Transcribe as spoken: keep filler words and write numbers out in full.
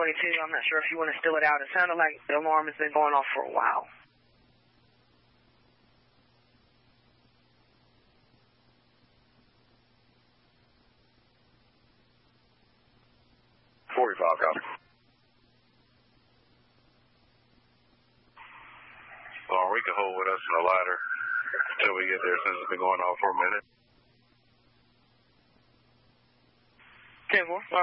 twenty-two. I'm not sure if you want to still it out. It sounded like the alarm has been going off for a while. forty-five, copy. Well, we can hold with us in the ladder until we get there since it's been going off for a minute. ten four.